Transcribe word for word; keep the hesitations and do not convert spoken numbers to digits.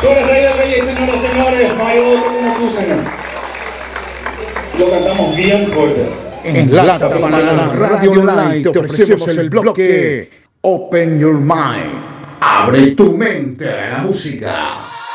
Tú eres rey de reyes, señores, señores. No hay otro como tú, señor. Lo cantamos bien fuerte. En la Tapanada Radio Online te ofrecemos el bloque Open Your Mind. Abre tu mente a la música.